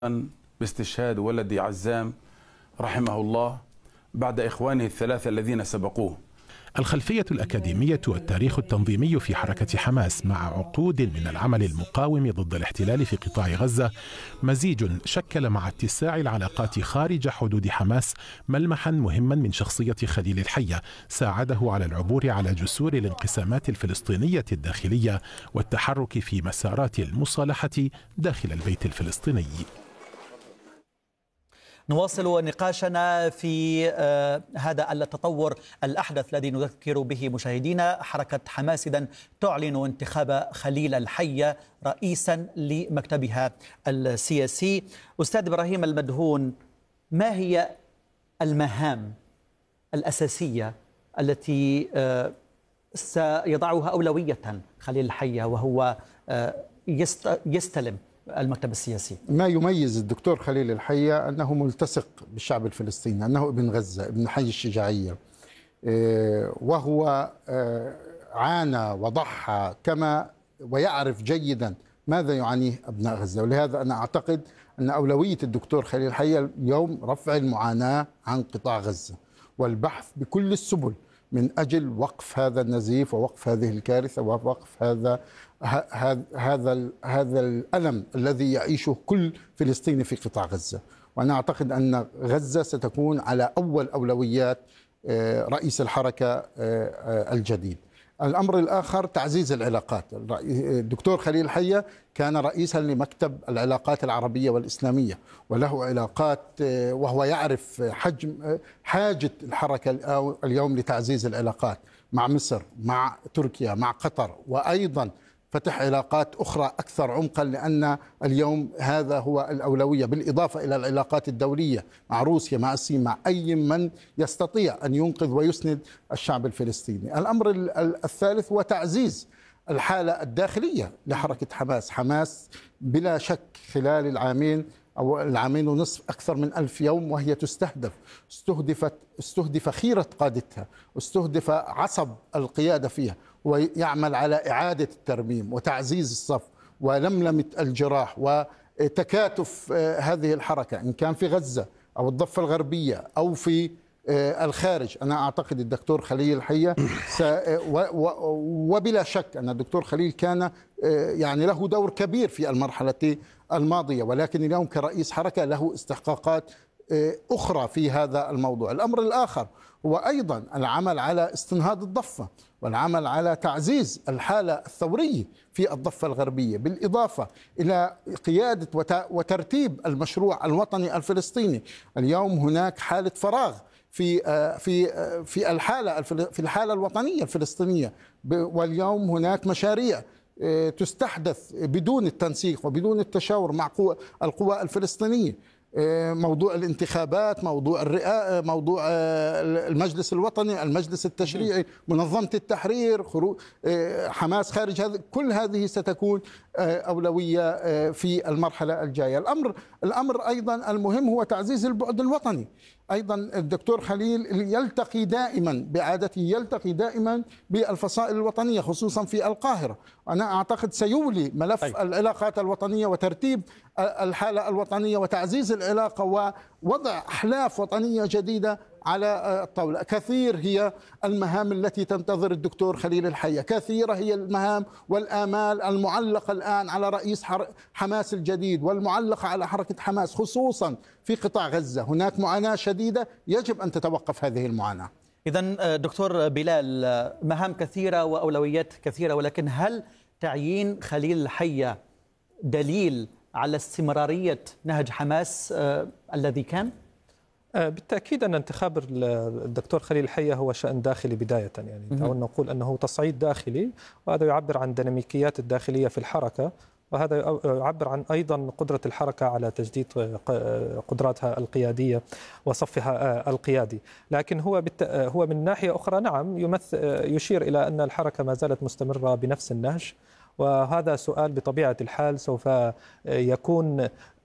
باستشهاد ولدي عزام رحمه الله بعد إخوانه الثلاثة الذين سبقوه. الخلفية الأكاديمية والتاريخ التنظيمي في حركة حماس مع عقود من العمل المقاوم ضد الاحتلال في قطاع غزة مزيج شكل مع اتساع العلاقات خارج حدود حماس ملمحا مهما من شخصية خليل الحية ساعده على العبور على جسور الانقسامات الفلسطينية الداخلية والتحرك في مسارات المصالحة داخل البيت الفلسطيني. نواصل نقاشنا في هذا التطور الأحدث الذي نذكر به مشاهدينا. حركة حماس إذن تعلن انتخاب خليل الحية رئيسا لمكتبها السياسي. أستاذ إبراهيم المدهون، ما هي المهام الأساسية التي سيضعها أولوية خليل الحية وهو يستلم المكتب السياسي؟ ما يميز الدكتور خليل الحية أنه ملتصق بالشعب الفلسطيني، أنه ابن غزة، ابن حي الشجاعية، وهو عانى وضحى كما ويعرف جيدا ماذا يعانيه أبناء غزة. ولهذا أنا أعتقد أن أولوية الدكتور خليل الحية اليوم رفع المعاناة عن قطاع غزة والبحث بكل السبل من أجل وقف هذا النزيف ووقف هذه الكارثة ووقف هذا الألم الذي يعيشه كل فلسطيني في قطاع غزة. وأنا أعتقد أن غزة ستكون على أول أولويات رئيس الحركة الجديد. الأمر الآخر تعزيز العلاقات. الدكتور خليل الحية كان رئيسا لمكتب العلاقات العربية والإسلامية وله علاقات، وهو يعرف حاجة الحركة اليوم لتعزيز العلاقات مع مصر، مع تركيا، مع قطر، وأيضا فتح علاقات أخرى أكثر عمقا، لأن اليوم هذا هو الأولوية، بالإضافة إلى العلاقات الدولية مع روسيا، مع الصين، مع أي من يستطيع أن ينقذ ويسند الشعب الفلسطيني. الأمر الثالث هو تعزيز الحالة الداخلية لحركة حماس. حماس بلا شك خلال العامين أو العامين ونصف أكثر من 1000 يوم وهي استهدف خيرة قادتها، استهدف عصب القيادة فيها، ويعمل على إعادة الترميم وتعزيز الصف ولملمة الجراح وتكاتف هذه الحركة إن كان في غزة أو الضفة الغربية أو في الخارج. أنا أعتقد الدكتور خليل الحية وبلا شك أن الدكتور خليل كان يعني له دور كبير في المرحلة الماضية، ولكن اليوم كرئيس حركة له استحقاقات أخرى في هذا الموضوع. الأمر الآخر هو أيضا العمل على استنهاض الضفة والعمل على تعزيز الحالة الثورية في الضفة الغربية، بالإضافة إلى قيادة وترتيب المشروع الوطني الفلسطيني. اليوم هناك حالة فراغ في الحالة الوطنية الفلسطينية، واليوم هناك مشاريع تستحدث بدون التنسيق وبدون التشاور مع القوى الفلسطينية. موضوع الانتخابات، موضوع الرئاسة، موضوع المجلس الوطني، المجلس التشريعي، منظمة التحرير، حماس خارج، كل هذه ستكون أولوية في المرحلة الجاية. الأمر أيضا المهم هو تعزيز البعد الوطني. أيضا الدكتور خليل يلتقي دائما بعادته يلتقي دائما بالفصائل الوطنية خصوصا في القاهرة. أنا أعتقد سيولي ملف العلاقات الوطنية وترتيب الحالة الوطنية وتعزيز العلاقة ووضع أحلاف وطنية جديدة على الطاولة. كثير هي المهام التي تنتظر الدكتور خليل الحية، كثيرة هي المهام والآمال المعلقة الآن على رئيس حماس الجديد والمعلقة على حركة حماس خصوصا في قطاع غزة. هناك معاناة شديدة يجب أن تتوقف هذه المعاناة. إذن دكتور بلال، مهام كثيرة وأولويات كثيرة، ولكن هل تعيين خليل الحية دليل على استمرارية نهج حماس الذي كان؟ بالتأكيد أن انتخاب الدكتور خليل الحية هو شأن داخلي بداية، يعني دعونا نقول أنه تصعيد داخلي، وهذا يعبر عن ديناميكيات الداخلية في الحركة، وهذا يعبر عن أيضا قدرة الحركة على تجديد قدراتها القيادية وصفها القيادي. لكن هو من ناحية أخرى نعم يشير إلى أن الحركة ما زالت مستمرة بنفس النهج، وهذا سؤال بطبيعة الحال سوف يكون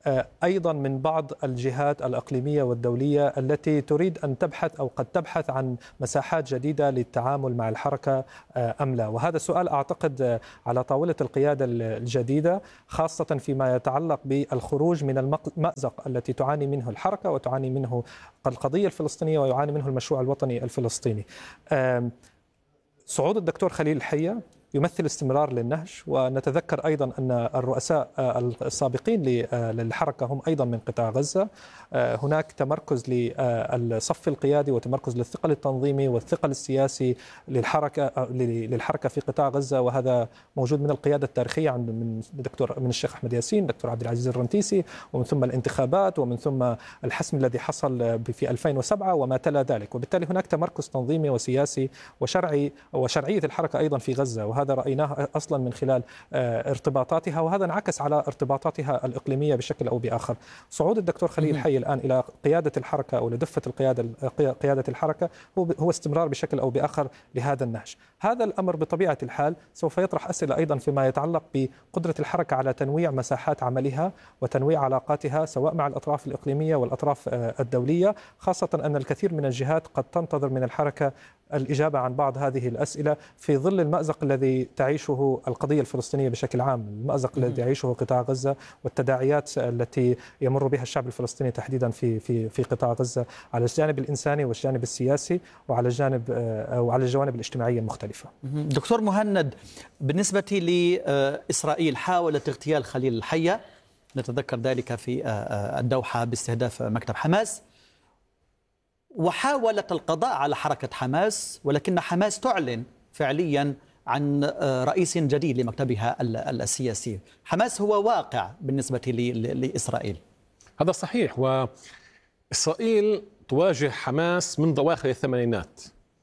أيضا من بعض الجهات الإقليمية والدولية التي تريد أن تبحث أو قد تبحث عن مساحات جديدة للتعامل مع الحركة أم لا. وهذا سؤال أعتقد على طاولة القيادة الجديدة، خاصة فيما يتعلق بالخروج من المأزق التي تعاني منه الحركة وتعاني منه القضية الفلسطينية ويعاني منه المشروع الوطني الفلسطيني. صعود الدكتور خليل الحية يمثل استمرار للنهج، ونتذكر أيضا أن الرؤساء السابقين للحركة هم أيضا من قطاع غزة. هناك تمركز للصف القيادي وتمركز للثقل التنظيمي والثقل السياسي للحركة في قطاع غزة، وهذا موجود من القيادة التاريخية من الشيخ أحمد ياسين، دكتور عبد العزيز الرنتيسي، ومن ثم الانتخابات، ومن ثم الحسم الذي حصل في 2007 وما تلا ذلك. وبالتالي هناك تمركز تنظيمي وسياسي وشرعي وشرعية الحركة أيضا في غزة، وهذا رأيناه أصلا من خلال ارتباطاتها، وهذا انعكس على ارتباطاتها الإقليمية بشكل أو بآخر. صعود الدكتور خليل الحي الآن إلى قيادة الحركة أو لدفة قيادة الحركة هو استمرار بشكل أو بآخر لهذا النهج. هذا الأمر بطبيعة الحال سوف يطرح أسئلة أيضا فيما يتعلق بقدرة الحركة على تنويع مساحات عملها وتنويع علاقاتها سواء مع الأطراف الإقليمية والأطراف الدولية، خاصة أن الكثير من الجهات قد تنتظر من الحركة الإجابة عن بعض هذه الأسئلة في ظل المأزق الذي تعيشه القضية الفلسطينية بشكل عام، المأزق الذي يعيشه قطاع غزة والتداعيات التي يمر بها الشعب الفلسطيني تحديدا في قطاع غزة على الجانب الإنساني والجانب السياسي وعلى الجوانب الاجتماعية المختلفة. دكتور مهند، بالنسبة لإسرائيل حاولت اغتيال خليل الحية، نتذكر ذلك في الدوحة باستهداف مكتب حماس، وحاولت القضاء على حركة حماس، ولكن حماس تعلن فعليا عن رئيس جديد لمكتبها السياسي. حماس هو واقع بالنسبة لإسرائيل. هذا صحيح، وإسرائيل تواجه حماس منذ أواخر الثمانينات،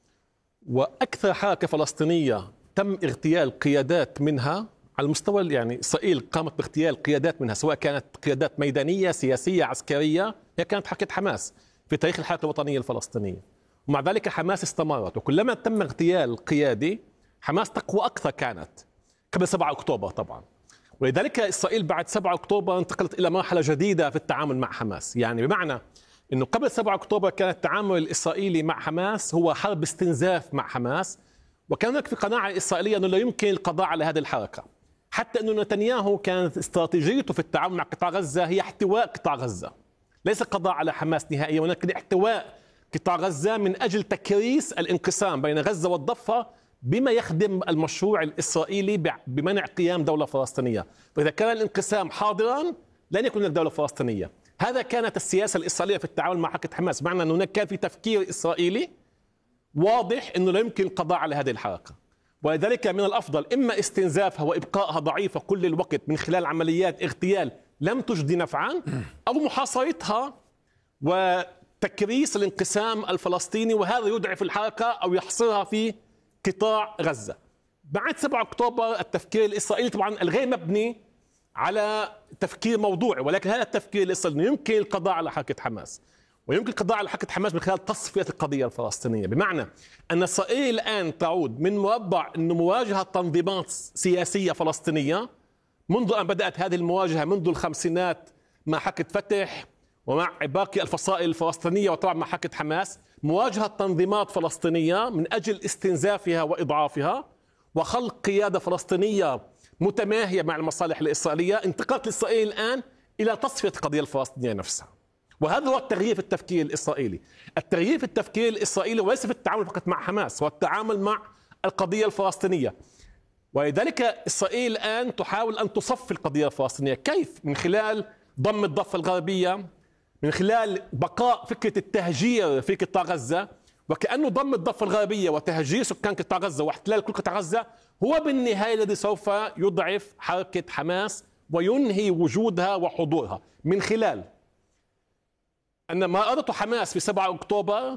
وأكثر حركة فلسطينية تم اغتيال قيادات منها على المستوى، يعني إسرائيل قامت باغتيال قيادات منها سواء كانت قيادات ميدانية سياسية عسكرية، هي كانت حركة حماس في تاريخ الحركة الوطنية الفلسطينية. ومع ذلك حماس استمرت، وكلما تم اغتيال قيادي حماس تقوى أكثر كانت قبل 7 أكتوبر طبعا. ولذلك إسرائيل بعد 7 أكتوبر انتقلت إلى مرحلة جديدة في التعامل مع حماس، يعني بمعنى أنه قبل 7 أكتوبر كان التعامل الإسرائيلي مع حماس هو حرب استنزاف مع حماس، وكان هناك في قناعة إسرائيلية أنه لا يمكن القضاء على هذه الحركة، حتى أنه نتنياهو كانت استراتيجيته في التعامل مع قطاع غزة هي احتواء قطاع غزة، ليس القضاء على حماس نهائيا، ولكن احتواء قطاع غزة من أجل تكريس الانقسام بين غزة والضفة بما يخدم المشروع الإسرائيلي بمنع قيام دولة فلسطينية. فإذا كان الانقسام حاضرا لن يكون هناك دولة فلسطينية. هذا كانت السياسة الإسرائيلية في التعامل مع حركة حماس، معنى أن هناك كان في تفكير إسرائيلي واضح أنه لا يمكن القضاء على هذه الحركة، ولذلك من الأفضل إما استنزافها وإبقائها ضعيفة كل الوقت من خلال عمليات اغتيال لم تجدي نفعا، أو محاصرتها وتكريس الانقسام الفلسطيني، وهذا يضعف الحركة أو يحصرها في قطاع غزة. بعد 7 أكتوبر التفكير الإسرائيلي طبعا الغير مبني على تفكير موضوعي، ولكن هذا التفكير الإسرائيلي يمكن القضاء على حركة حماس، ويمكن القضاء على حركة حماس من خلال تصفية القضية الفلسطينية، بمعنى أن إسرائيل الآن تعود من مربع أنه مواجهة تنظيمات سياسية فلسطينية منذ أن بدأت هذه المواجهة منذ الخمسينات مع حركة فتح ومع باقي الفصائل الفلسطينية وطبعا مع حركة حماس، مواجهة تنظيمات فلسطينية من أجل استنزافها وإضعافها وخلق قيادة فلسطينية متماهية مع المصالح الإسرائيلية. انتقلت إسرائيل الآن إلى تصفية القضية الفلسطينية نفسها، وهذا هو التغيير في التفكير الإسرائيلي. التغيير في التفكير الإسرائيلي وليس في التعامل فقط مع حماس، والتعامل مع القضية الفلسطينية. ولذلك إسرائيل الآن تحاول أن تصفي القضية الفلسطينية. كيف؟ من خلال ضم الضفة الغربية، من خلال بقاء فكرة التهجير في قطاع غزة، وكأنه ضم الضفة الغربية وتهجير سكان قطاع غزة واحتلال كل قطاع غزة هو بالنهاية الذي سوف يضعف حركة حماس وينهي وجودها وحضورها، من خلال أن ما أرادته حماس في 7 أكتوبر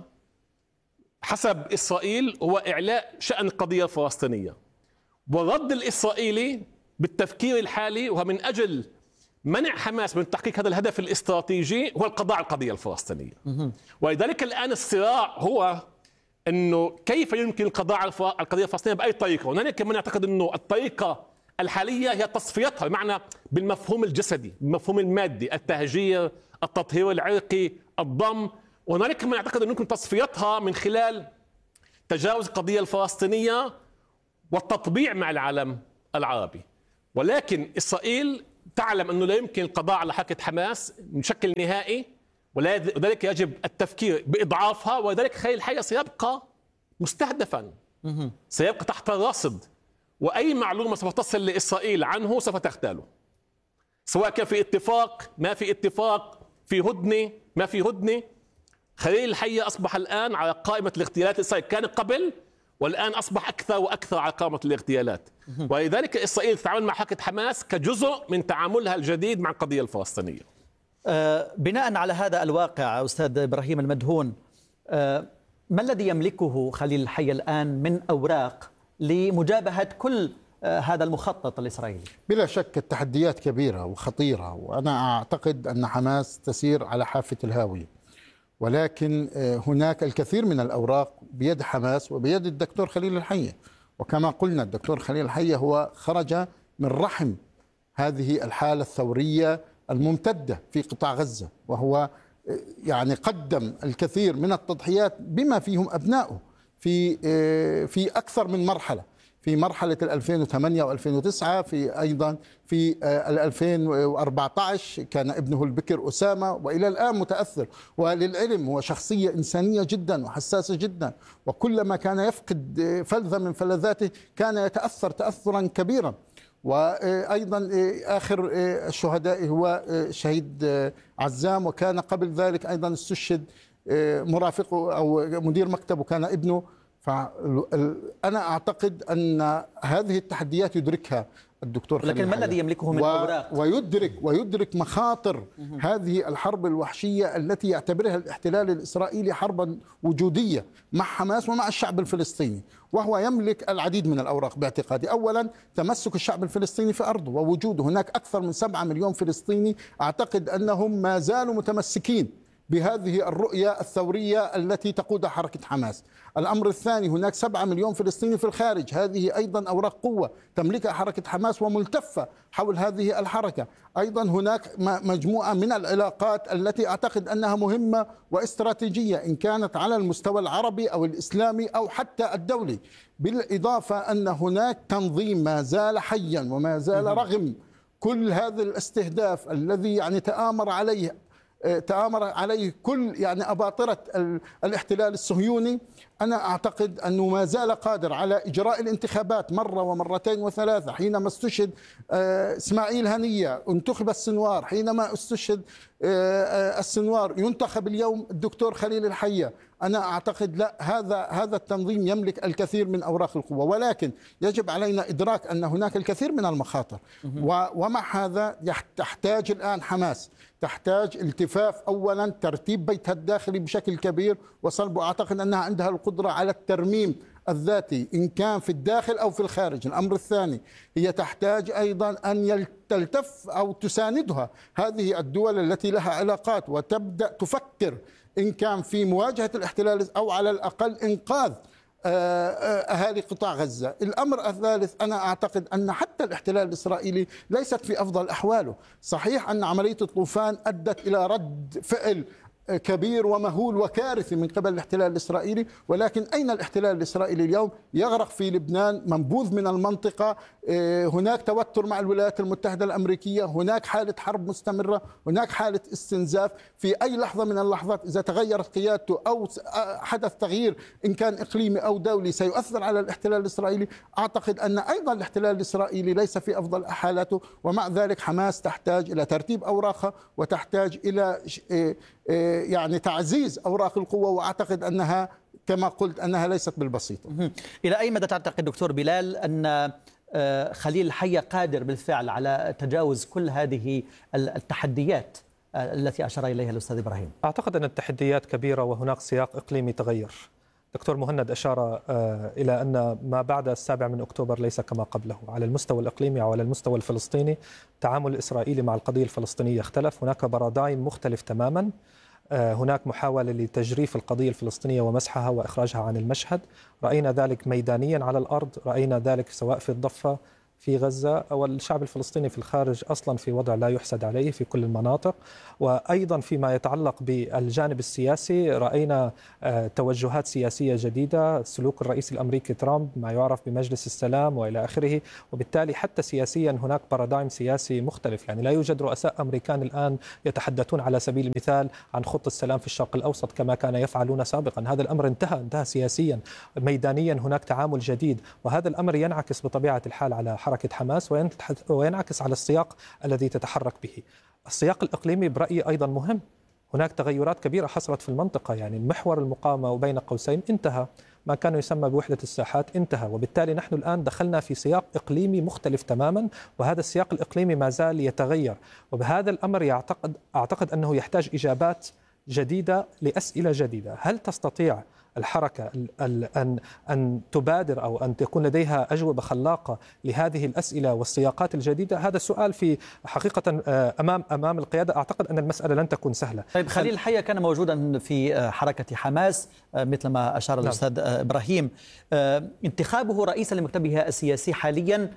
حسب إسرائيل هو إعلاء شأن القضية الفلسطينية، والرد الإسرائيلي بالتفكير الحالي وهو من أجل منع حماس من تحقيق هذا الهدف الاستراتيجي هو القضاء على القضية الفلسطينية. ولذلك الآن الصراع هو أنه كيف يمكن القضاء على القضية الفلسطينية بأي طريقة. وهناك كمان يعتقد أنه الطريقة الحالية هي تصفيتها، بمعنى بالمفهوم الجسدي، بالمفهوم المادي، التهجير، التطهير العرقي، الضم. وهنالك من يعتقد أن يمكن تصفيتها من خلال تجاوز القضية الفلسطينية والتطبيع مع العالم العربي. ولكن إسرائيل تعلم أنه لا يمكن القضاء على حركة حماس بشكل نهائي، ولذلك يجب التفكير بإضعافها. ولذلك خليل الحية سيبقى مستهدفا، سيبقى تحت الرصد، وأي معلومة سوف تصل لإسرائيل عنه سوف تغتاله، سواء كان في اتفاق ما في اتفاق، في هدنة ما في هدنة. خليل الحية أصبح الآن على قائمة الاغتيالات الإسرائيلية، كان قبل والآن أصبح أكثر وأكثر على قائمة الاغتيالات. ولذلك إسرائيل تتعامل مع حركة حماس كجزء من تعاملها الجديد مع القضية الفلسطينية. بناء على هذا الواقع أستاذ إبراهيم المدهون، ما الذي يملكه خليل الحية الآن من أوراق لمجابهة كل هذا المخطط الإسرائيلي؟ بلا شك التحديات كبيرة وخطيرة، وأنا أعتقد أن حماس تسير على حافة الهاوية، ولكن هناك الكثير من الأوراق بيد حماس وبيد الدكتور خليل الحية. وكما قلنا الدكتور خليل الحية هو خرج من رحم هذه الحالة الثورية الممتدة في قطاع غزة، وهو يعني قدم الكثير من التضحيات بما فيهم أبنائه في أكثر من مرحلة، في مرحلة 2008 و2009، في أيضا في 2014 كان ابنه البكر أسامة، وإلى الآن متأثر. وللعلم هو شخصية إنسانية جدا وحساسة جدا، وكلما كان يفقد فلذة من فلذاته كان يتأثر تأثرا كبيرا. وأيضا آخر الشهداء هو شهيد عزام، وكان قبل ذلك أيضا استشهد مرافقه أو مدير مكتبه كان ابنه. فأنا أعتقد أن هذه التحديات يدركها الدكتور خليل، لكن ما الذي يملكه من أوراق؟ ويدرك مخاطر هذه الحرب الوحشية التي يعتبرها الاحتلال الإسرائيلي حربا وجودية مع حماس ومع الشعب الفلسطيني. وهو يملك العديد من الأوراق باعتقادي. أولا تمسك الشعب الفلسطيني في أرضه ووجوده، هناك أكثر من 7 مليون فلسطيني أعتقد أنهم ما زالوا متمسكين بهذه الرؤية الثورية التي تقودها حركة حماس. الأمر الثاني، هناك 7 مليون فلسطيني في الخارج، هذه أيضا أوراق قوة تملكها حركة حماس وملتفة حول هذه الحركة. أيضا هناك مجموعة من العلاقات التي أعتقد أنها مهمة واستراتيجية، إن كانت على المستوى العربي أو الإسلامي أو حتى الدولي. بالإضافة أن هناك تنظيم ما زال حيا وما زال رغم كل هذا الاستهداف الذي يعني تآمر عليه كل يعني أباطرة الاحتلال الصهيوني. أنا أعتقد أنه ما زال قادر على إجراء الانتخابات مرة ومرتين وثلاثة. حينما استشهد إسماعيل هنية انتخب السنوار، حينما استشهد السنوار ينتخب اليوم الدكتور خليل الحية. أنا أعتقد لا، هذا التنظيم يملك الكثير من أوراق القوة، ولكن يجب علينا إدراك أن هناك الكثير من المخاطر. ومع هذا تحتاج الآن حماس، تحتاج التفاف أولا، ترتيب بيتها الداخلي بشكل كبير وصلب، وأعتقد أنها عندها القدرة على الترميم الذاتي إن كان في الداخل أو في الخارج. الأمر الثاني، هي تحتاج أيضا أن تلتف أو تساندها هذه الدول التي لها علاقات، وتبدأ تفكر إن كان في مواجهة الاحتلال أو على الأقل إنقاذ أهالي قطاع غزة. الأمر الثالث، أنا أعتقد أن حتى الاحتلال الإسرائيلي ليست في أفضل أحواله. صحيح أن عملية الطوفان أدت إلى رد فعل كبير ومهول وكارثي من قبل الاحتلال الإسرائيلي، ولكن أين الاحتلال الإسرائيلي اليوم؟ يغرق في لبنان، منبوذ من المنطقة، هناك توتر مع الولايات المتحدة الأمريكية، هناك حالة حرب مستمرة، هناك حالة استنزاف. في أي لحظة من اللحظات إذا تغيرت قيادته أو حدث تغيير إن كان إقليمي أو دولي سيؤثر على الاحتلال الإسرائيلي. أعتقد أن أيضا الاحتلال الإسرائيلي ليس في أفضل حالاته، ومع ذلك حماس تحتاج إلى ترتيب أوراقها وتحتاج إلى يعني تعزيز أوراق القوة، وأعتقد أنها كما قلت أنها ليست بالبسيطة. إلى أي مدى تعتقد دكتور بلال أن خليل الحية قادر بالفعل على تجاوز كل هذه التحديات التي أشار إليها الأستاذ إبراهيم؟ أعتقد أن التحديات كبيرة وهناك سياق إقليمي تغير. دكتور مهند أشار إلى أن ما بعد 7 أكتوبر ليس كما قبله على المستوى الإقليمي أو على المستوى الفلسطيني. التعامل الإسرائيلي مع القضية الفلسطينية اختلف، هناك بارادايم مختلف تماما. هناك محاولة لتجريف القضية الفلسطينية ومسحها وإخراجها عن المشهد. رأينا ذلك ميدانيا على الأرض، رأينا ذلك سواء في الضفة في غزة، والشعب الفلسطيني في الخارج أصلا في وضع لا يحسد عليه في كل المناطق. وأيضا فيما يتعلق بالجانب السياسي رأينا توجهات سياسية جديدة، سلوك الرئيس الأمريكي ترامب ما يعرف بمجلس السلام وإلى آخره، وبالتالي حتى سياسيا هناك بارادايم سياسي مختلف. يعني لا يوجد رؤساء أمريكان الآن يتحدثون على سبيل المثال عن خطة السلام في الشرق الأوسط كما كان يفعلون سابقا. هذا الأمر انتهى سياسيا. ميدانيا هناك تعامل جديد، وهذا الأمر ينعكس بطبيعة الحال على حركة حماس وينعكس على السياق الذي تتحرك به. السياق الإقليمي برأيي أيضا مهم. هناك تغيرات كبيرة حصلت في المنطقة، يعني محور المقاومة وبين قوسين انتهى، ما كان يسمى بوحدة الساحات انتهى، وبالتالي نحن الآن دخلنا في سياق إقليمي مختلف تماما، وهذا السياق الإقليمي ما زال يتغير. وبهذا الأمر أعتقد أنه يحتاج إجابات جديدة لأسئلة جديدة. هل تستطيع الحركة أن تبادر أو أن تكون لديها أجوبة خلاقة لهذه الأسئلة والسياقات الجديدة؟ هذا السؤال في حقيقة أمام القيادة. أعتقد أن المسألة لن تكون سهلة. طيب، خليل الحية كان موجودا في حركة حماس مثل ما أشار الأستاذ إبراهيم. انتخابه رئيسا لمكتبه السياسي حاليا،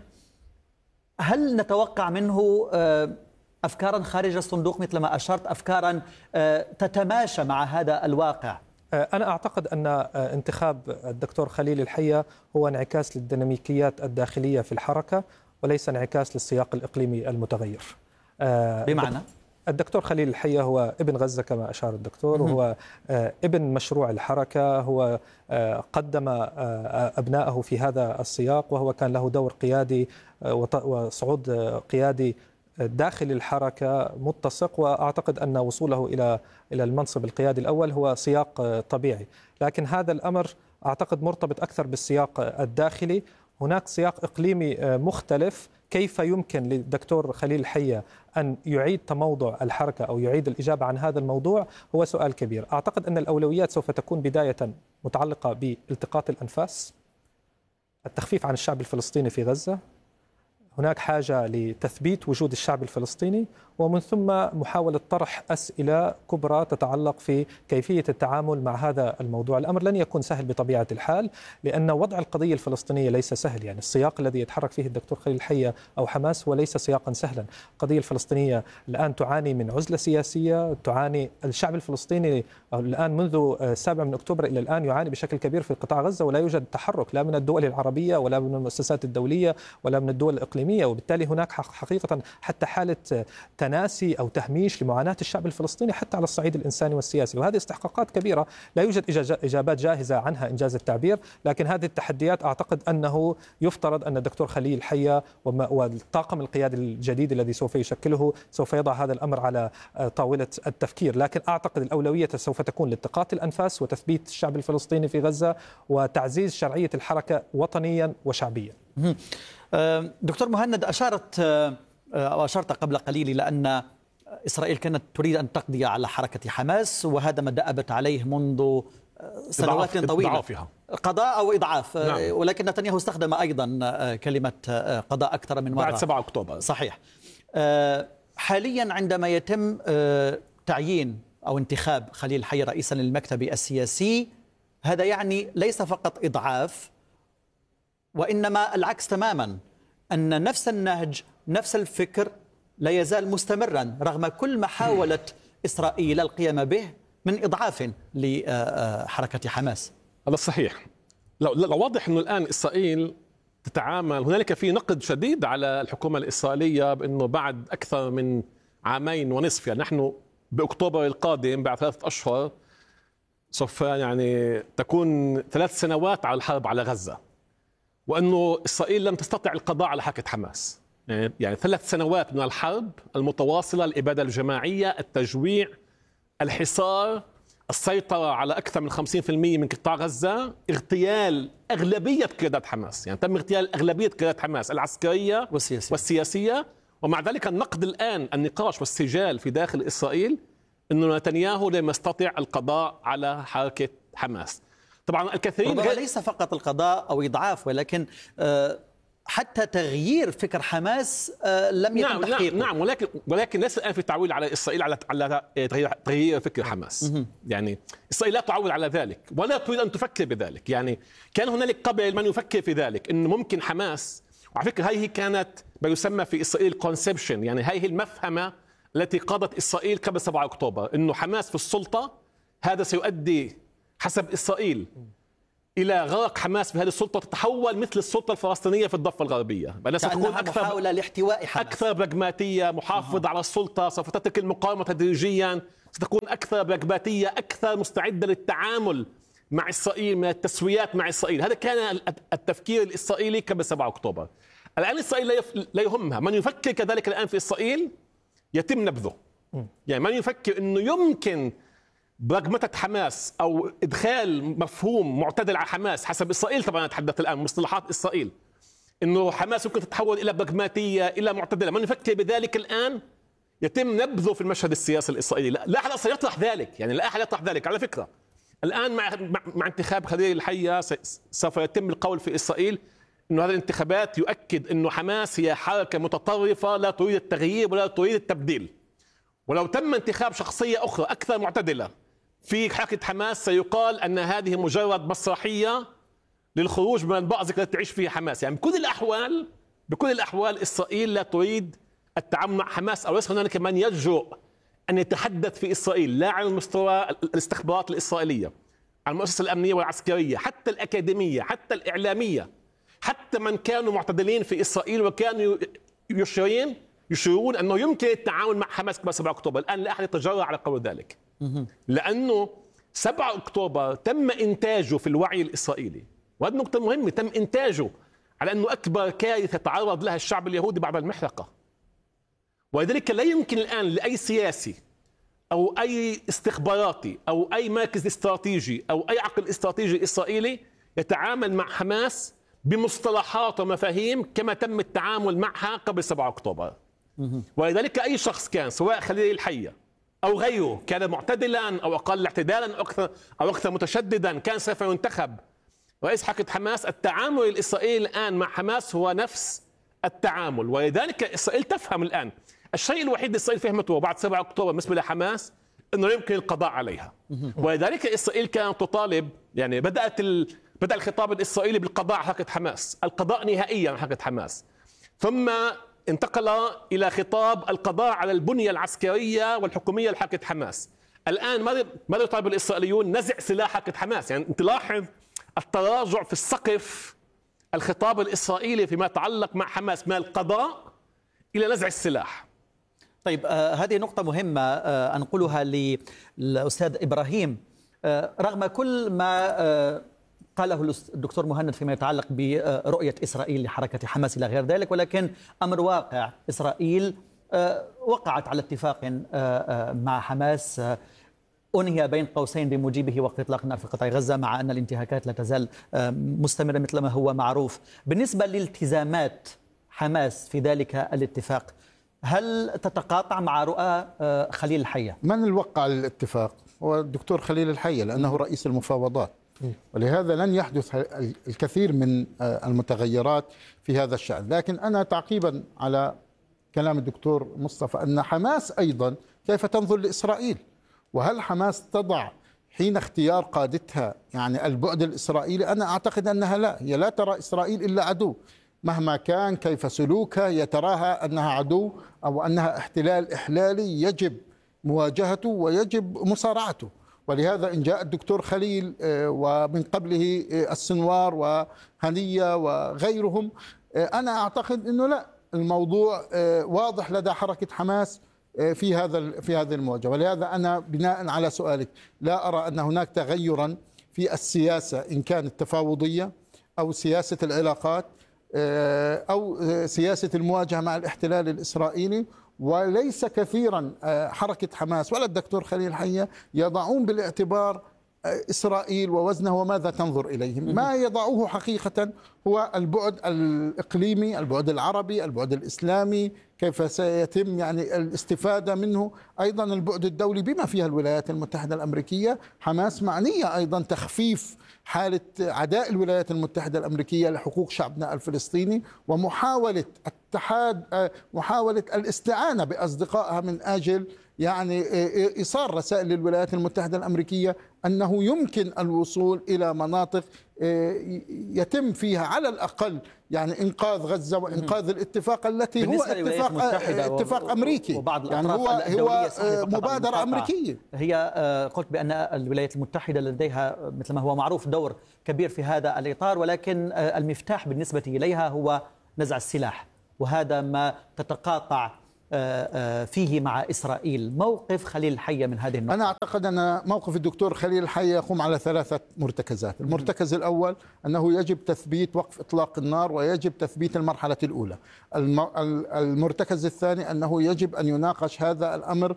هل نتوقع منه أفكارا خارج الصندوق مثل ما أشرت، أفكارا تتماشى مع هذا الواقع؟ أنا أعتقد أن انتخاب الدكتور خليل الحية هو انعكاس للديناميكيات الداخلية في الحركة وليس انعكاس للسياق الإقليمي المتغير. بمعنى؟ الدكتور خليل الحية هو ابن غزة كما أشار الدكتور، وهو ابن مشروع الحركة، هو قدم أبنائه في هذا السياق، وهو كان له دور قيادي وصعود قيادي داخل الحركة متسق، وأعتقد أن وصوله إلى المنصب القيادي الأول هو سياق طبيعي. لكن هذا الأمر أعتقد مرتبط أكثر بالسياق الداخلي. هناك سياق إقليمي مختلف. كيف يمكن للدكتور خليل الحية أن يعيد تموضع الحركة أو يعيد الإجابة عن هذا الموضوع هو سؤال كبير. أعتقد أن الأولويات سوف تكون بداية متعلقة بالتقاط الأنفاس، التخفيف عن الشعب الفلسطيني في غزة، هناك حاجة لتثبيت وجود الشعب الفلسطيني، ومن ثم محاولة طرح أسئلة كبرى تتعلق في كيفية التعامل مع هذا الموضوع. الأمر لن يكون سهل بطبيعة الحال، لأن وضع القضية الفلسطينية ليس سهل. يعني السياق الذي يتحرك فيه الدكتور خليل الحية أو حماس هو ليس سياقا سهلا. القضية الفلسطينية الآن تعاني من عزلة سياسية، تعاني الشعب الفلسطيني الآن منذ 7 أكتوبر إلى الآن يعاني بشكل كبير في قطاع غزة، ولا يوجد تحرك لا من الدول العربية ولا من المؤسسات الدولية ولا من الدول الإقليمية، وبالتالي هناك حقيقة حتى حالة تناسي أو تهميش لمعاناة الشعب الفلسطيني حتى على الصعيد الإنساني والسياسي، وهذه استحقاقات كبيرة لا يوجد إجابات جاهزة عنها إنجاز التعبير. لكن هذه التحديات أعتقد أنه يفترض أن الدكتور خليل الحية والطاقم القيادي الجديد الذي سوف يشكله سوف يضع هذا الأمر على طاولة التفكير. لكن أعتقد الأولوية سوف تكون لالتقاط الأنفاس وتثبيت الشعب الفلسطيني في غزة وتعزيز شرعية الحركة وطنيا وشعبيا. دكتور مهند، أشرت قبل قليل إلى أن إسرائيل كانت تريد أن تقضي على حركة حماس، وهذا ما دأبت عليه منذ سنوات طويلة، قضاء أو إضعاف. نعم. ولكن نتنياهو استخدم أيضا كلمة قضاء أكثر من مرة بعد 7 أكتوبر. صحيح. حاليا عندما يتم تعيين أو انتخاب خليل الحية رئيسا للمكتب السياسي، هذا يعني ليس فقط إضعاف، وإنما العكس تماما، أن نفس النهج نفس الفكر لا يزال مستمرا رغم كل محاولة إسرائيل القيام به من إضعاف لحركة حماس. هذا صحيح. لو واضح أنه الآن إسرائيل تتعامل، هنالك في نقد شديد على الحكومة الإسرائيلية بأنه بعد أكثر من 2.5 عام، يعني نحن بأكتوبر القادم بعد 3 أشهر سوف يعني تكون 3 سنوات على الحرب على غزة، وأنه إسرائيل لم تستطع القضاء على حركة حماس. يعني 3 سنوات من الحرب المتواصلة، الإبادة الجماعية، التجويع، الحصار، السيطرة على أكثر من 50% من قطاع غزة، اغتيال أغلبية قيادات حماس. يعني تم اغتيال أغلبية قيادات حماس العسكرية والسياسية. ومع ذلك النقد الآن، النقاش والسجال في داخل إسرائيل أنه نتنياهو لم يستطع القضاء على حركة حماس. طبعا الكثيرين ليس فقط القضاء أو إضعاف، ولكن حتى تغيير فكر حماس لم يتم تحقيقه. نعم، ولكن ليس الآن في تعويل على إسرائيل على تغيير فكر حماس. يعني إسرائيل لا تعول على ذلك ولا تريد أن تفكر بذلك. يعني كان هنالك قبل من يفكر في ذلك، إنه ممكن حماس وعلى فكرة هي كانت ما يسمى في إسرائيل كونسبشن، يعني هي المفهمة التي قادت إسرائيل قبل 7 أكتوبر، إنه حماس في السلطة هذا سيؤدي حسب إسرائيل إلى غرق حماس في هذه السلطة، تتحول مثل السلطة الفلسطينية في الضفة الغربية، ستكون محاولة لاحتواء حماس، أكثر براغماتية، محافظة على السلطة، سوف تترك المقاومة تدريجيا، ستكون أكثر براغماتية، أكثر مستعدة للتعامل مع إسرائيل، من التسويات مع إسرائيل. هذا كان التفكير الإسرائيلي قبل 7 أكتوبر. الآن إسرائيل لا يهمها، من يفكر كذلك الآن في إسرائيل يتم نبذه. يعني من يفكر أنه يمكن برغمة حماس أو إدخال مفهوم معتدل على حماس حسب إسرائيل، طبعا أتحدث الآن مصطلحات إسرائيل، إنه حماس يمكن تتحول إلى برغماتية إلى معتدلة، من يفكر بذلك الآن يتم نبذه في المشهد السياسي الإسرائيلي. لا أحد سيطرح ذلك، يعني لا أحد يطرح ذلك. على فكرة الآن مع انتخاب خليل الحية سوف يتم القول في إسرائيل إنه هذه الانتخابات يؤكد إنه حماس هي حركة متطرفة لا تريد التغيير ولا تريد التبديل، ولو تم انتخاب شخصية أخرى أكثر معتدلة في حركة حماس سيقال أن هذه مجرد مسرحية للخروج من المأزق التي تعيش فيها حماس. يعني بكل الأحوال إسرائيل لا تريد التعامل مع حماس، أو ليس هنالك من يجرؤ أن يتحدث في إسرائيل لا على مستوى الاستخبارات الإسرائيلية، على المؤسسة الأمنية والعسكرية، حتى الأكاديمية، حتى الإعلامية، حتى من كانوا معتدلين في إسرائيل وكانوا يشيرون أنه يمكن التعامل مع حماس قبل 7 أكتوبر. الآن لا أحد يتجرأ على قول ذلك، لأنه 7 أكتوبر تم إنتاجه في الوعي الإسرائيلي، وهذه نقطة مهمة، تم إنتاجه على أنه أكبر كارثة تعرض لها الشعب اليهودي بعد المحرقة. ولذلك لا يمكن الآن لأي سياسي أو أي استخباراتي أو أي مركز استراتيجي أو أي عقل استراتيجي إسرائيلي يتعامل مع حماس بمصطلحات ومفاهيم كما تم التعامل معها قبل 7 أكتوبر. ولذلك أي شخص كان، سواء خليل الحية أو غيره، كان معتدلا أو أقل اعتدالا أو أكثر متشددا، كان سوف ينتخب رئيس حركة حماس. التعامل الإسرائيلي الآن مع حماس هو نفس التعامل، ولذلك إسرائيل تفهم الآن الشيء الوحيد اللي إسرائيل فهمته بعد 7 أكتوبر بالنسبة لحماس أنه يمكن القضاء عليها. ولذلك إسرائيل كانت تطالب، يعني بدأ الخطاب الإسرائيلي بالقضاء على حركة حماس، القضاء نهائيا على حركة حماس، ثم انتقل إلى خطاب القضاء على البنية العسكرية والحكومية لحركة حماس. الآن ماذا يطالب الإسرائيليون؟ نزع سلاح حركة حماس. يعني أنت لاحظ التراجع في السقف الخطاب الإسرائيلي فيما يتعلق مع حماس، من القضاء إلى نزع السلاح. طيب هذه نقطة مهمة أنقلها للأستاذ إبراهيم. رغم كل ما قاله الدكتور مهند فيما يتعلق برؤية إسرائيل لحركة حماس إلى غير ذلك، ولكن أمر واقع، إسرائيل وقعت على اتفاق مع حماس أنهي بين قوسين بموجبه وقت إطلاق النار في قطاع غزة، مع أن الانتهاكات لا تزال مستمرة مثل ما هو معروف. بالنسبة لالتزامات حماس في ذلك الاتفاق، هل تتقاطع مع رؤى خليل الحية؟ من الوقع الاتفاق هو الدكتور خليل الحية، لأنه رئيس المفاوضات، ولهذا لن يحدث الكثير من المتغيرات في هذا الشأن. لكن أنا تعقيبا على كلام الدكتور مصطفى، أن حماس أيضا كيف تنظر لإسرائيل، وهل حماس تضع حين اختيار قادتها يعني البعد الإسرائيلي؟ أنا أعتقد أنها لا، هي لا ترى إسرائيل إلا عدو، مهما كان كيف سلوكها يتراها أنها عدو أو أنها احتلال إحلالي يجب مواجهته ويجب مصارعته. ولهذا إن جاء الدكتور خليل ومن قبله السنوار وهنية وغيرهم، أنا أعتقد أنه لا، الموضوع واضح لدى حركة حماس في هذه المواجهة. ولهذا أنا بناء على سؤالك لا أرى أن هناك تغيرا في السياسة، إن كانت تفاوضية أو سياسة العلاقات أو سياسة المواجهة مع الاحتلال الإسرائيلي. وليس كثيرا حركة حماس ولا الدكتور خليل حية يضعون بالاعتبار إسرائيل ووزنه وماذا تنظر إليه. ما يضعوه حقيقة هو البعد الإقليمي، البعد العربي، البعد الإسلامي، كيف سيتم يعني الاستفادة منه، أيضا البعد الدولي بما فيها الولايات المتحدة الأمريكية. حماس معنية أيضا تخفيف حالة عداء الولايات المتحدة الأمريكية لحقوق شعبنا الفلسطيني، ومحاولة محاولة الاستعانة بأصدقائها من أجل يعني إيصال رسائل للولايات المتحدة الأمريكية أنه يمكن الوصول إلى مناطق يتم فيها على الأقل يعني إنقاذ غزة وإنقاذ الاتفاق التي هو اتفاق أمريكي، يعني هو مبادرة أمريكية. هي قلت بأن الولايات المتحدة لديها مثل ما هو معروف دور كبير في هذا الإطار، ولكن المفتاح بالنسبة إليها هو نزع السلاح، وهذا ما تتقاطع فيه مع إسرائيل. موقف خليل الحية من هذه النقطة؟ أنا أعتقد أن موقف الدكتور خليل الحية يقوم على 3 مرتكزات. المرتكز الأول أنه يجب تثبيت وقف إطلاق النار ويجب تثبيت المرحلة الأولى. المرتكز الثاني أنه يجب أن يناقش هذا الأمر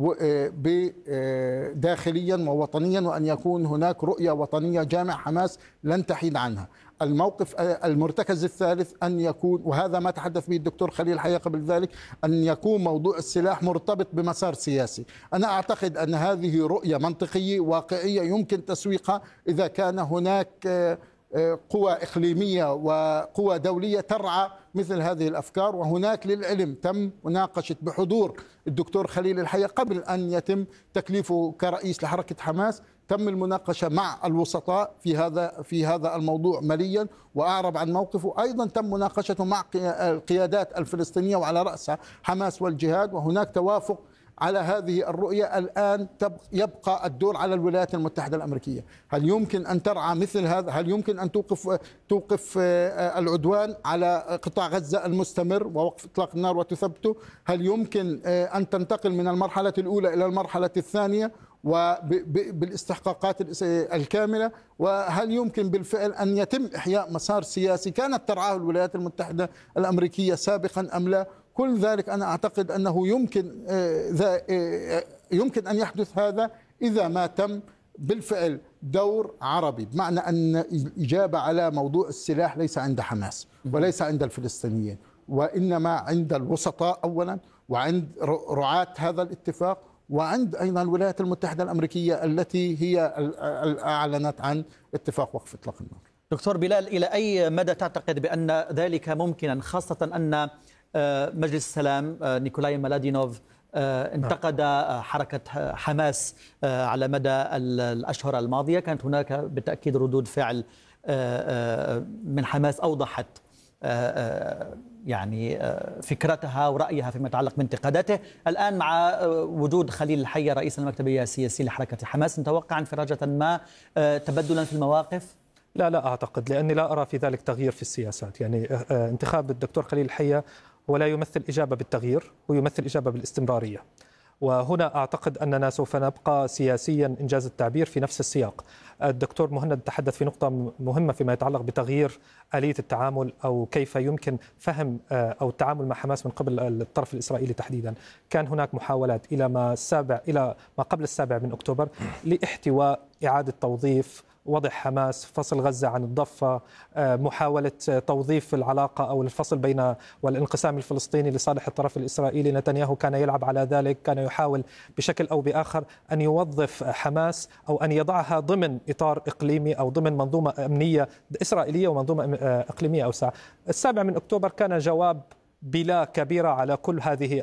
داخليا ووطنيا، وأن يكون هناك رؤية وطنية جامعة حماس لن تحيد عنها. المرتكز الثالث أن يكون، وهذا ما تحدث به الدكتور خليل الحية قبل ذلك، أن يكون موضوع السلاح مرتبط بمسار سياسي. أنا أعتقد أن هذه رؤية منطقية واقعية يمكن تسويقها إذا كان هناك قوى إقليمية وقوى دولية ترعى مثل هذه الأفكار. وهناك للعلم تم مناقشة بحضور الدكتور خليل الحية قبل أن يتم تكليفه كرئيس لحركة حماس، تم المناقشة مع الوسطاء في هذا الموضوع مليا وأعرب عن موقفه. أيضا تم مناقشته مع القيادات الفلسطينية وعلى رأسها حماس والجهاد، وهناك توافق على هذه الرؤية. الآن يبقى الدور على الولايات المتحدة الأمريكية. هل يمكن أن ترعى مثل هذا؟ هل يمكن أن توقف العدوان على قطاع غزة المستمر ووقف إطلاق النار وتثبته؟ هل يمكن أن تنتقل من المرحلة الأولى إلى المرحلة الثانية وبالاستحقاقات الكاملة؟ وهل يمكن بالفعل أن يتم إحياء مسار سياسي كانت ترعاه الولايات المتحدة الأمريكية سابقا أم لا؟ كل ذلك أنا أعتقد أنه يمكن أن يحدث هذا إذا ما تم بالفعل دور عربي، بمعنى أن الإجابة على موضوع السلاح ليس عند حماس وليس عند الفلسطينيين، وإنما عند الوسطاء أولا، وعند رعاة هذا الاتفاق، وعند أيضا الولايات المتحدة الأمريكية التي هي أعلنت عن اتفاق وقف إطلاق النار. دكتور بلال، إلى أي مدى تعتقد بأن ذلك ممكنا، خاصة أن مجلس السلام نيكولاي مالادينوف انتقد حركة حماس على مدى الأشهر الماضية؟ كانت هناك بالتأكيد ردود فعل من حماس أوضحت يعني فكرتها ورأيها فيما يتعلق بانتقاداته. الآن مع وجود خليل الحية رئيس المكتب السياسي لحركة حماس، نتوقع انفراجة ما تبدلا في المواقف؟ لا أعتقد، لأني لا أرى في ذلك تغيير في السياسات. يعني انتخاب الدكتور خليل الحية ولا يمثل إجابة بالتغيير، ويمثل إجابة بالاستمرارية. وهنا أعتقد أننا سوف نبقى سياسيا إنجاز التعبير في نفس السياق. الدكتور مهند تحدث في نقطة مهمة فيما يتعلق بتغيير آلية التعامل، أو كيف يمكن فهم أو التعامل مع حماس من قبل الطرف الإسرائيلي تحديدا. كان هناك محاولات إلى ما قبل 7 من أكتوبر لاحتواء، إعادة توظيف، وضع حماس، فصل غزة عن الضفة، محاولة توظيف العلاقة أو الفصل بين والانقسام الفلسطيني لصالح الطرف الإسرائيلي. نتنياهو كان يلعب على ذلك، كان يحاول بشكل أو بآخر أن يوظف حماس أو أن يضعها ضمن إطار إقليمي أو ضمن منظومة أمنية إسرائيلية ومنظومة إقليمية أوسع. 7 من أكتوبر كان جواب بلا كبيرة على كل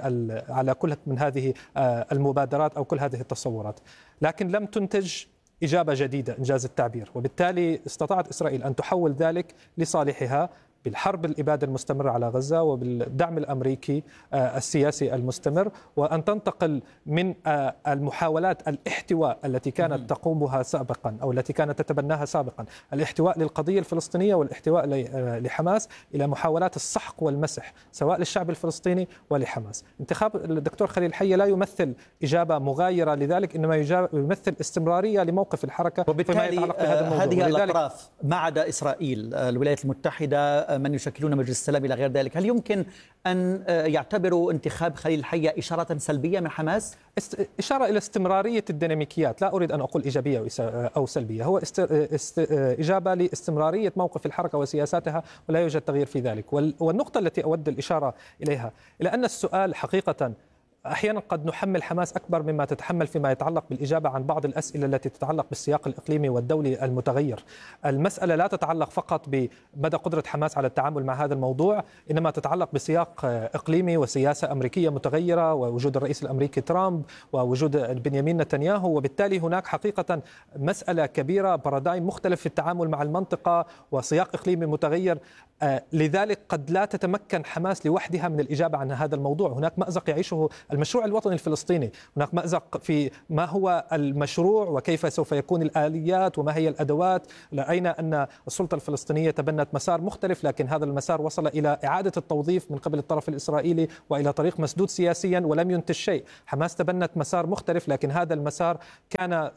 من هذه المبادرات أو كل هذه التصورات، لكن لم تنتج إجابة جديدة إنجاز التعبير. وبالتالي استطاعت إسرائيل أن تحول ذلك لصالحها بالحرب الإبادة المستمرة على غزة وبالدعم الأمريكي السياسي المستمر، وأن تنتقل من المحاولات الاحتواء التي كانت تقوم بها سابقا أو التي كانت تتبناها سابقا، الاحتواء للقضية الفلسطينية والاحتواء لحماس، إلى محاولات السحق والمسح سواء للشعب الفلسطيني ولحماس. انتخاب الدكتور خليل الحية لا يمثل إجابة مغايرة لذلك، إنما يمثل استمرارية لموقف الحركة. وبالتالي هذه الأطراف ما عدا إسرائيل، الولايات المتحدة، من يشكلون مجلس السلام إلى غير ذلك، هل يمكن أن يعتبروا انتخاب خليل الحية إشارة سلبية من حماس؟ إشارة إلى استمرارية الديناميكيات، لا أريد أن أقول إيجابية أو سلبية، هو إجابة لاستمرارية موقف الحركة وسياساتها، ولا يوجد تغيير في ذلك. والنقطة التي أود الإشارة إليها إلى أن السؤال حقيقة أحيانا قد نحمل حماس أكبر مما تتحمل فيما يتعلق بالإجابة عن بعض الأسئلة التي تتعلق بالسياق الإقليمي والدولي المتغير. المسألة لا تتعلق فقط بمدى قدرة حماس على التعامل مع هذا الموضوع، إنما تتعلق بسياق إقليمي وسياسة أمريكية متغيرة ووجود الرئيس الأمريكي ترامب ووجود بنيامين نتنياهو، وبالتالي هناك حقيقة مسألة كبيرة، بارادايم مختلف في التعامل مع المنطقة وسياق إقليمي متغير. لذلك قد لا تتمكن حماس لوحدها من الإجابة عن هذا الموضوع. هناك مأزق يعيشه المشروع الوطني الفلسطيني، هناك مأزق في ما هو المشروع وكيف سوف يكون الآليات وما هي الأدوات. رأينا أن السلطة الفلسطينية تبنت مسار مختلف، لكن هذا المسار وصل إلى إعادة التوظيف من قبل الطرف الإسرائيلي وإلى طريق مسدود سياسيا ولم ينتج شيء. حماس تبنت مسار مختلف، لكن هذا المسار كان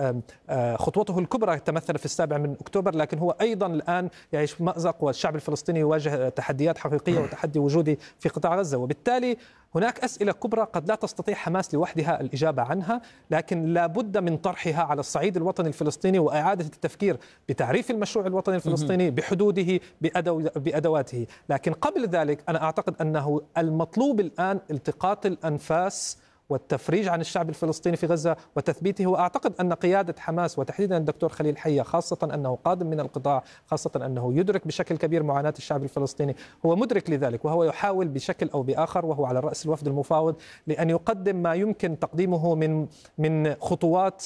خطوته الكبرى تمثل في 7 أكتوبر، لكن هو أيضا الآن يعيش مأزق، والشعب الفلسطيني يواجه تحديات حقيقية وتحدي وجودي في قطاع غزة. وبالتالي هناك أسئلة كبرى قد لا تستطيع حماس لوحدها الإجابة عنها، لكن لا بد من طرحها على الصعيد الوطني الفلسطيني وإعادة التفكير بتعريف المشروع الوطني الفلسطيني بحدوده بأدواته. لكن قبل ذلك أنا أعتقد أنه المطلوب الآن التقاط الأنفاس والتفريج عن الشعب الفلسطيني في غزة وتثبيته. وأعتقد أن قيادة حماس وتحديدا الدكتور خليل حية، خاصة أنه قادم من القطاع، خاصة أنه يدرك بشكل كبير معاناة الشعب الفلسطيني، هو مدرك لذلك، وهو يحاول بشكل أو بآخر، وهو على رأس الوفد المفاوض، لأن يقدم ما يمكن تقديمه من خطوات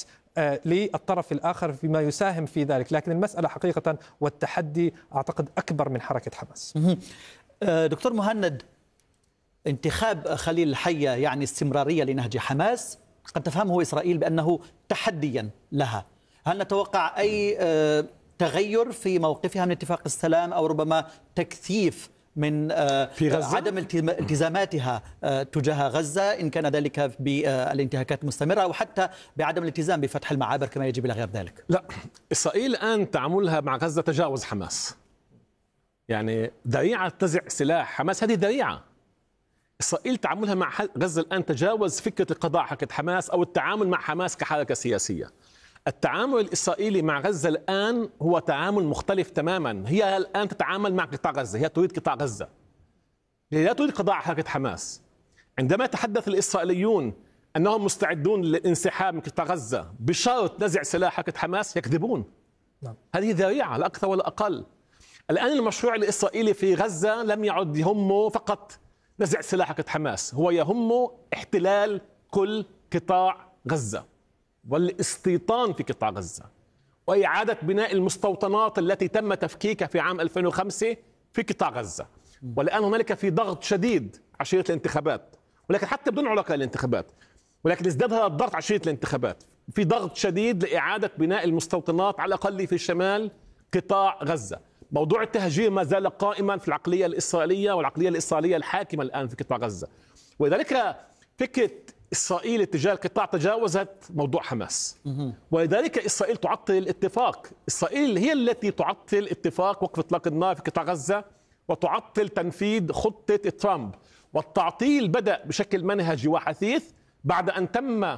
للطرف الآخر فيما يساهم في ذلك. لكن المسألة حقيقة والتحدي أعتقد أكبر من حركة حماس. دكتور مهند، انتخاب خليل الحية يعني استمرارية لنهج حماس، قد تفهمه إسرائيل بأنه تحديا لها. هل نتوقع أي تغير في موقفها من اتفاق السلام، أو ربما تكثيف من عدم التزاماتها تجاه غزة، إن كان ذلك بالانتهاكات المستمرة أو حتى بعدم الالتزام بفتح المعابر كما يجب إلى غير ذلك؟ لا، إسرائيل الآن تعاملها مع غزة تجاوز حماس، يعني ذريعة نزع سلاح حماس هذه ذريعة. إسرائيل تعاملها مع غزة الآن تجاوز فكرة القضاء حركة حماس أو التعامل مع حماس كحركة سياسية. التعامل الإسرائيلي مع غزة الآن هو تعامل مختلف تماما. هي الآن تتعامل مع قطاع غزة، هي تريد قطاع غزة، هي لا تريد قضاء حركة حماس. عندما يتحدث الإسرائيليون أنهم مستعدون للانسحاب من قطاع غزة بشرط نزع سلاح حركة حماس، يكذبون. هذه ذريعة لا أكثر ولا أقل. الآن المشروع الإسرائيلي في غزة لم يعد يهمه فقط نزع سلاح حركة حماس، هو يهمه احتلال كل قطاع غزة والاستيطان في قطاع غزة وإعادة بناء المستوطنات التي تم تفكيكها في عام 2005 في قطاع غزة. والآن هنالك في ضغط شديد عشية الانتخابات، ولكن حتى بدون علاقة للانتخابات، ولكن ازداد هذا الضغط عشية الانتخابات، في ضغط شديد لإعادة بناء المستوطنات على الأقل في شمال قطاع غزة. موضوع التهجير ما زال قائما في العقلية الإسرائيلية، والعقلية الإسرائيلية الحاكمة الآن في قطاع غزة. ولذلك فكرة إسرائيل اتجاه القطاع تجاوزت موضوع حماس، ولذلك إسرائيل تعطل الاتفاق. إسرائيل هي التي تعطل اتفاق وقف إطلاق النار في قطاع غزة وتعطل تنفيذ خطة ترامب. والتعطيل بدأ بشكل منهجي وحثيث بعد أن تم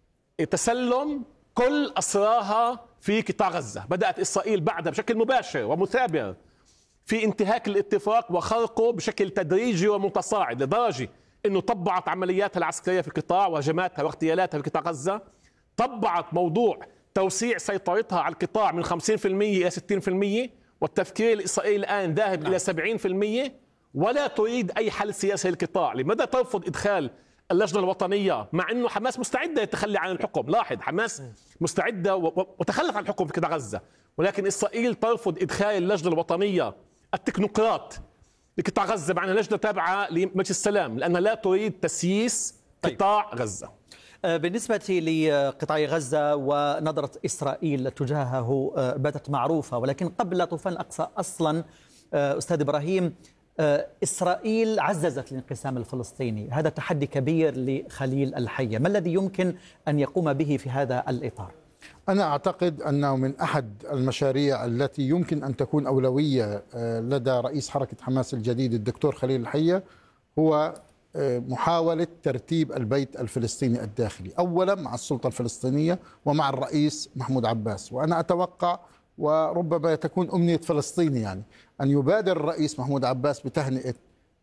تسلم كل أسراها في قطاع غزة. بدأت إسرائيل بعدها بشكل مباشر ومثابر في انتهاك الاتفاق وخرقه بشكل تدريجي ومتصاعد، لدرجة أنه طبعت عملياتها العسكرية في القطاع وهجماتها واغتيالاتها في قطاع غزة. طبعت موضوع توسيع سيطرتها على القطاع من 50% إلى 60%، والتفكير الإسرائيلي الآن ذاهب إلى 70%، ولا تريد أي حل سياسي للقطاع. لماذا ترفض إدخال اللجنة الوطنية مع أنه حماس مستعدة للتخلي عن الحكم؟ لاحظ، حماس مستعدة وتخلت عن الحكم في قطاع غزة، ولكن إسرائيل ترفض إدخال اللجنة الوطنية التكنوقراط لقطاع غزة مع أنها لجنة تابعة لمجلس السلام، لأنها لا تريد تسييس قطاع غزة. بالنسبة لقطاع غزة ونظرة إسرائيل تجاهه باتت معروفة، ولكن قبل طوفان الأقصى أصلا أستاذ إبراهيم، إسرائيل عززت الانقسام الفلسطيني. هذا تحدي كبير لخليل الحية، ما الذي يمكن أن يقوم به في هذا الإطار؟ أنا أعتقد أنه من أحد المشاريع التي يمكن أن تكون أولوية لدى رئيس حركة حماس الجديد الدكتور خليل الحية هو محاولة ترتيب البيت الفلسطيني الداخلي، أولا مع السلطة الفلسطينية ومع الرئيس محمود عباس. وأنا أتوقع وربما تكون أمنية فلسطيني يعني أن يبادر الرئيس محمود عباس بتهنئة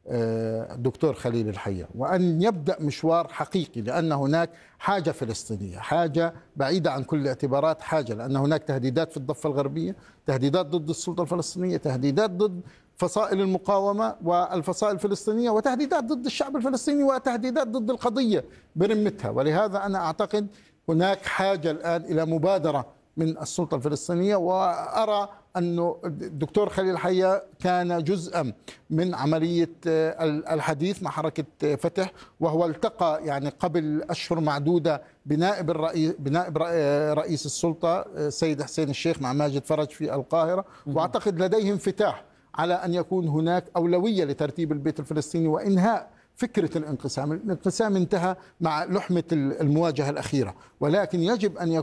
الدكتور خليل الحية، وأن يبدأ مشوار حقيقي، لأن هناك حاجة فلسطينية، حاجة بعيدة عن كل الاعتبارات، حاجة لأن هناك تهديدات في الضفة الغربية، تهديدات ضد السلطة الفلسطينية، تهديدات ضد فصائل المقاومة والفصائل الفلسطينية، وتهديدات ضد الشعب الفلسطيني، وتهديدات ضد القضية برمتها. ولهذا أنا أعتقد هناك حاجة الآن إلى مبادرة من السلطة الفلسطينية، وأرى أن الدكتور خليل الحية كان جزءا من عملية الحديث مع حركة فتح، وهو التقى يعني قبل أشهر معدودة بنائب رئيس السلطة السيد حسين الشيخ مع ماجد فرج في القاهرة، وأعتقد لديه انفتاح على أن يكون هناك أولوية لترتيب البيت الفلسطيني وإنهاء فكرة الانقسام. الانقسام انتهى مع لحمة المواجهة الأخيرة، ولكن يجب أن